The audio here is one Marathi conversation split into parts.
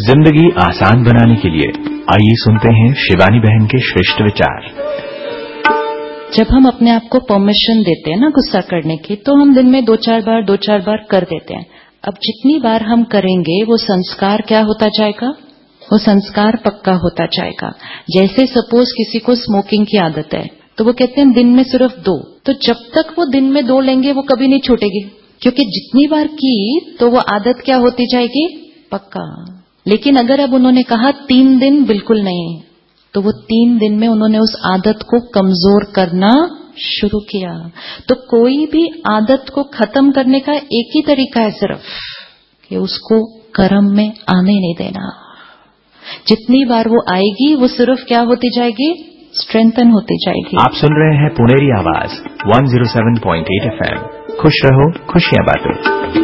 जिंदगी आसान बनाने के लिए आइए सुनते हैं शिवानी बहन के श्रेष्ठ विचार। जब हम अपने आप को परमिशन देते हैं ना गुस्सा करने की, तो हम दिन में दो चार बार कर देते हैं। अब जितनी बार हम करेंगे वो संस्कार क्या होता जाएगा, वो संस्कार पक्का होता जाएगा। जैसे सपोज किसी को स्मोकिंग की आदत है तो वो कहते हैं दिन में सिर्फ 2, तो जब तक वो दिन में 2 लेंगे वो कभी नहीं छूटेगी, क्योंकि जितनी बार की तो वो आदत क्या होती जाएगी, पक्का। लेकिन अगर अब उन्होंने कहा 3 दिन बिल्कुल नहीं, तो वो 3 दिन में उन्होंने उस आदत को कमजोर करना शुरू किया। तो कोई भी आदत को खत्म करने का एक ही तरीका है सिर्फ कि उसको कर्म में आने नहीं देना। जितनी बार वो आएगी वो सिर्फ क्या होती जाएगी, स्ट्रेंथन होती जाएगी। आप सुन रहे हैं पुणेरी आवाज 107.8 FM। खुश रहो, खुशियां बांटो।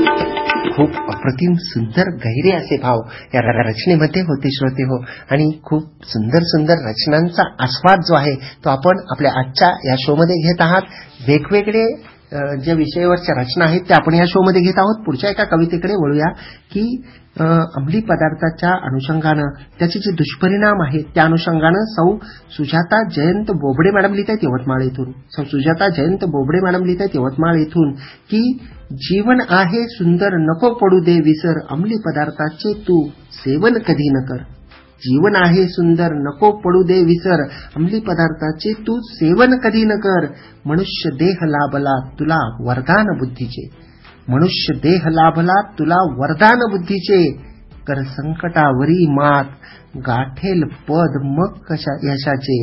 खूप अप्रतिम सुंदर गहिरे असे भाव या रचनेमध्ये होते श्रोते हो, आणि खूप सुंदर सुंदर रचनांचा आस्वाद जो आहे तो आपण आपल्या आजच्या या शो मध्ये घेत आहात। वेगवेगळे ज्या विषयावरच्या रचना आहेत त्या आपण या शो मध्ये घेत आहोत। पुढच्या एका कवितेकडे वळूया की अंमली पदार्थाच्या अनुषंगानं त्याचे जे दुष्परिणाम आहेत त्या अनुषंगानं सौ सुजाता जयंत बोबडे मॅडम लिहित आहेत यवतमाळ येथून। सौ सुजाता जयंत बोबडे मॅडम लिहित आहेत यवतमाळ येथून की जीवन आहे सुंदर नको पडू दे विसर, अंमली पदार्थाचे तू सेवन कधी न कर। जीवन आहे सुंदर नको पडू दे विसर, अंमली पदार्थाचे तू सेवन कधी न कर। मनुष्य देह लाभला तुला वरदान बुद्धीचे, मनुष्य देह लाभला तुला वरदान बुद्धीचे। कर संकटावरी मात गाठेल पद मग कशा यशाचे,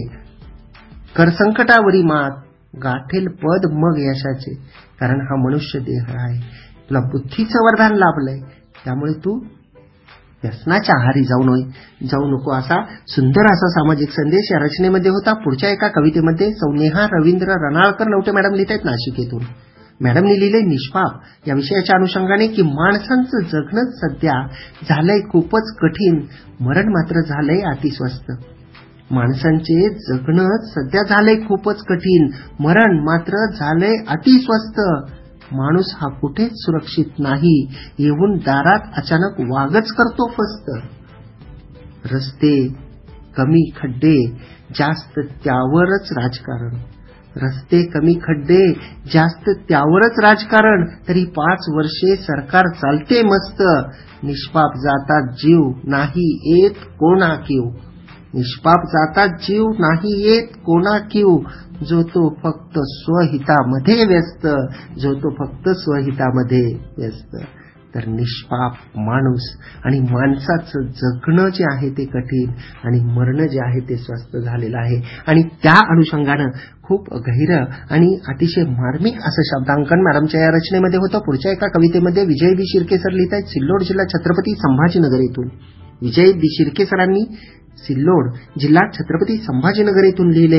कर संकटावरी मात गाठेल पद मग यशाचे। कारण हा मनुष्य देह आहे, तुला बुद्धीचं वरदान लाभलंय, त्यामुळे तू व्यसनाच्या आहारी जाऊ नको असा सुंदर असा सामाजिक संदेश या रचनेमध्ये होता। पुढच्या एका कवितेमध्ये सौनेहा रवींद्र रनाळकर लवटे मॅडम लिहित आहेत नाशिक येथून। मॅडमनी लिहिले निष्पाप या विषयाच्या अनुषंगाने की माणसांचं जगणं सध्या झालंय खूपच कठीण, मरण मात्र झालंय अतिस्वस्त। माणसांचे जगणं सध्या झालंय खूपच कठीण, मरण मात्र झालंय अतिस्वस्त। माणूस हा कुठेच सुरक्षित नाही, येऊन दारात अचानक वागच करतो फस्त। रस्ते कमी खड्डे जास्त त्यावरच राजकारण, रस्ते कमी खड्डे जास्त त्यावरच राजकारण। तरी 5 वर्षे सरकार चालते मस्त, निष्पाप जातात जीव नाही येत कोणा किव, निष्पाप जातात जीव नाही येत कोणा किव। जो तो फक्त स्वहितामध्ये व्यस्त, जो तो फक्त स्वहितामध्ये व्यस्त। तर निष्पाप माणूस आणि माणसाचं जगणं जे आहे ते कठीण आणि मरण जे आहे ते स्वस्त झालेलं आहे। आणि त्या अनुषंगानं खूप गहिरं आणि अतिशय मार्मिक असं शब्दांकन मॅडमच्या या रचनेमध्ये होतं। पुढच्या एका कवितेमध्ये विजय बी शिर्के सर लिहित आहेत सिल्लोड जिल्हा छत्रपती संभाजीनगर येथून। विजय बी शिर्के सरांनी सिल्लोड जिल्हा छत्रपती संभाजीनगर येथून लिहिले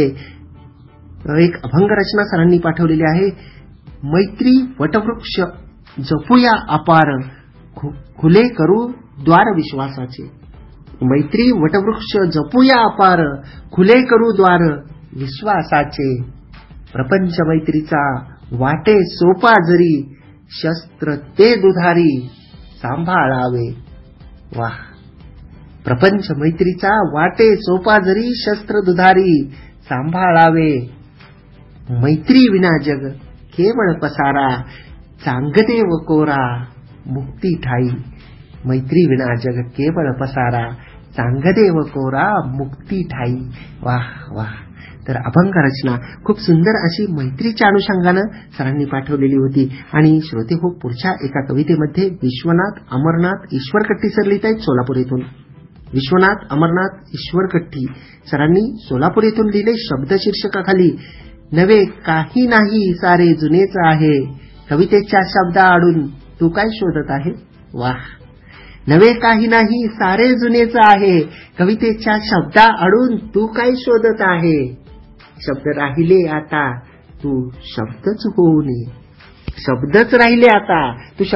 एक अभंग रचना सरांनी पाठवलेली आहे। मैत्री वटवृक्ष जपूया अपार, खुले करू द्वार विश्वासाचे। मैत्री वटवृक्ष जपूया अपार, खुले करू द्वार विश्वासाचे। प्रपंच मैत्रीचा वाटे सोपा जरी, शस्त्र ते दुधारी सांभाळावे। वाह, प्रपंच मैत्रीचा वाटे सोपा जरी, शस्त्र दुधारी सांभाळावे। मैत्री विना जग केवळ पसारा, चांगदे व कोरा मुक्ती ठाई। मैत्री विना जग केवळ पसारा, चांगदे व कोरा मुक्ती ठाई। वाह वाह। तर अभंग रचना खूप सुंदर अशी मैत्रीच्या अनुषंगानं सरांनी पाठवलेली होती। आणि श्रोते हो, पुढच्या एका कवितेमध्ये विश्वनाथ अमरनाथ ईश्वरकट्टी सर लिहित आहेत सोलापूर येथून। विश्वनाथ अमरनाथ ईश्वरकट्टी सरांनी सोलापूर येथून लिहिले शब्द शीर्षकाखाली नवे काही नाही सारे जुनेच आहे, कवितेच्या शब्दाआडून तू काय शोधत आहे। वाह, नवे काही नाही सारे जुनेच आहे, कवितेच्या शब्दाआडून तू काय शोधत आहे। शब्द राहिले आता तू शब्दच होऊ नये, शब्दच राहिले आता तू